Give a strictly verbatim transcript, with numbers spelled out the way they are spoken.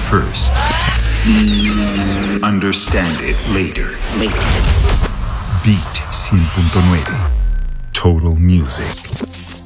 first. Understand it later. Later. Beat cien punto nueve. Total Music.